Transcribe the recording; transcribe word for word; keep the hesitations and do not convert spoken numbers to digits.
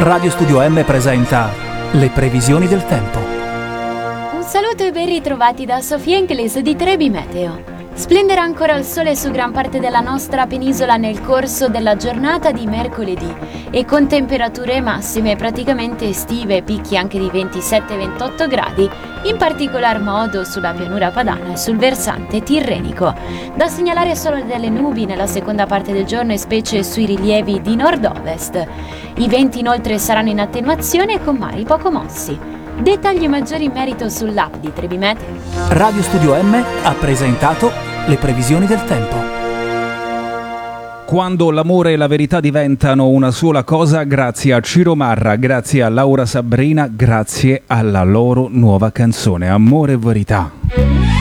Radio Studio M presenta le previsioni del tempo. Un saluto e ben ritrovati da Sofia Inglese di Trebi Meteo. Splenderà ancora il sole su gran parte della nostra penisola nel corso della giornata di mercoledì e con temperature massime praticamente estive, picchi anche di ventisette ventotto gradi, in particolar modo sulla pianura padana e sul versante tirrenico. Da segnalare solo delle nubi nella seconda parte del giorno e specie sui rilievi di nord-ovest. I venti inoltre saranno in attenuazione con mari poco mossi. Dettagli maggiori in merito sull'app di Trebi Meteo. Radio Studio M ha presentato le previsioni del tempo. Quando l'amore e la verità diventano una sola cosa, grazie a Ciro Marra, grazie a Laura Sabrina, grazie alla loro nuova canzone Amore e Verità.